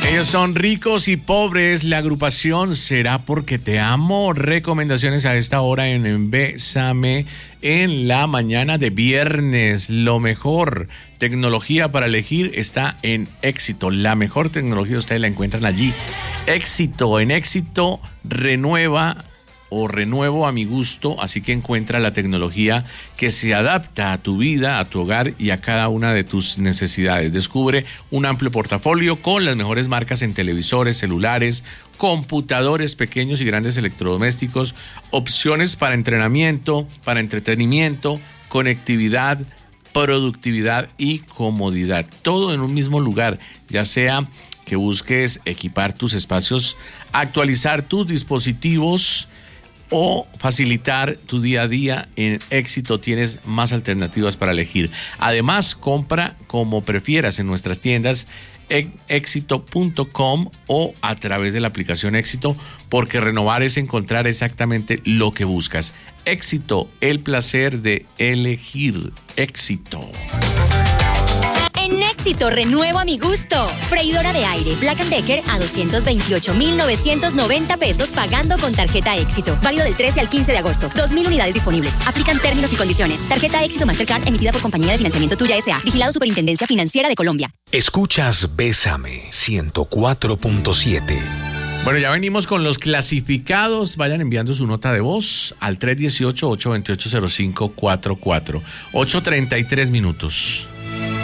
Ellos son Ricos y Pobres, la agrupación Será Porque Te Amo. Recomendaciones a esta hora en Bésame en la mañana de viernes. Lo mejor, tecnología para elegir está en Éxito. La mejor tecnología ustedes la encuentran allí. Éxito, en Éxito renueva o renuevo a mi gusto, así que encuentra la tecnología que se adapta a tu vida, a tu hogar y a cada una de tus necesidades. Descubre un amplio portafolio con las mejores marcas en televisores, celulares, computadores pequeños y grandes electrodomésticos, opciones para entrenamiento, para entretenimiento, conectividad, productividad y comodidad. Todo en un mismo lugar, ya sea que busques equipar tus espacios, actualizar tus dispositivos o facilitar tu día a día. En Éxito tienes más alternativas para elegir. Además, compra como prefieras en nuestras tiendas éxito.com o a través de la aplicación Éxito, porque renovar es encontrar exactamente lo que buscas. Éxito, el placer de elegir. Éxito. En Éxito renuevo a mi gusto. Freidora de aire Black & Decker a 228,990 pesos pagando con tarjeta Éxito. Válido del 13 al 15 de agosto. 2,000 unidades disponibles. Aplican términos y condiciones. Tarjeta Éxito Mastercard emitida por Compañía de Financiamiento Tuya S.A. Vigilado Superintendencia Financiera de Colombia. Escuchas Bésame 104.7. Bueno, ya venimos con los clasificados. Vayan enviando su nota de voz al 318-828-0544. 8:33 minutos.